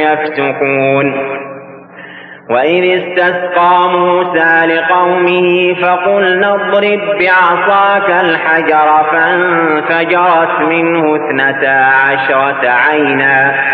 يفسقون وإذ استسقى موسى لقومه فقلنا اضرب بعصاك الحجر فانفجرت منه 12 عينا